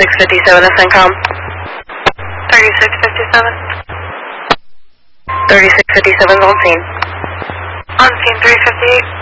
3657 is Incom. 3657. 3657 is on scene. On scene 358.